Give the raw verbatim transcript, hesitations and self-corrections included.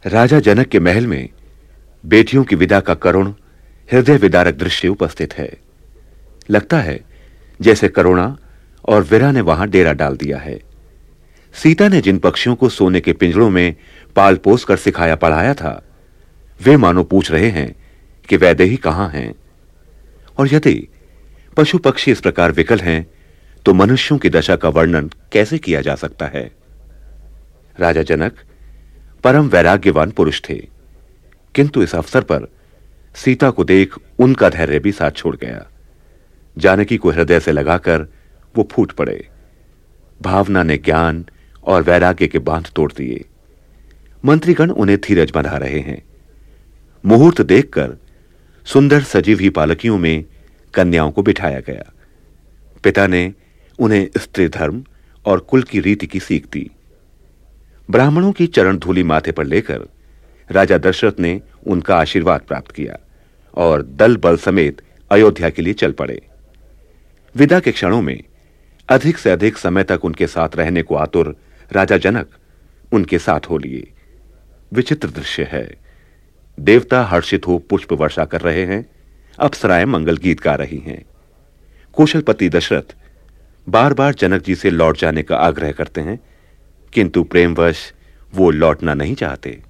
राजा जनक के महल में बेटियों की विदा का करुण हृदय विदारक दृश्य उपस्थित है। लगता है जैसे करुणा और वीरा ने वहां डेरा डाल दिया है। सीता ने जिन पक्षियों को सोने के पिंजरों में पाल पोस कर सिखाया पढ़ाया था, वे मानो पूछ रहे हैं कि वैदेही कहां हैं। और यदि पशु पक्षी इस प्रकार विकल हैं, तो मनुष्यों की दशा का वर्णन कैसे किया जा सकता है। राजा जनक परम वैराग्यवान पुरुष थे, किंतु इस अवसर पर सीता को देख उनका धैर्य भी साथ छोड़ गया। जानकी को हृदय से लगाकर वो फूट पड़े। भावना ने ज्ञान और वैराग्य के बांध तोड़ दिए। मंत्रीगण उन्हें धीरज बंधा रहे हैं। मुहूर्त देखकर सुंदर सजी हुई पालकियों में कन्याओं को बिठाया गया। पिता ने उन्हें स्त्री धर्म और कुल की रीति की सीख दी। ब्राह्मणों की चरण धूलि माथे पर लेकर राजा दशरथ ने उनका आशीर्वाद प्राप्त किया और दल बल समेत अयोध्या के लिए चल पड़े। विदा के क्षणों में अधिक से अधिक समय तक उनके साथ रहने को आतुर राजा जनक उनके साथ हो लिए। विचित्र दृश्य है। देवता हर्षित हो पुष्प वर्षा कर रहे हैं, अप्सराएं मंगल गीत गा रही हैं। कौशलपति दशरथ बार बार जनक जी से लौट जाने का आग्रह करते हैं, किंतु प्रेमवश वो लौटना नहीं चाहते।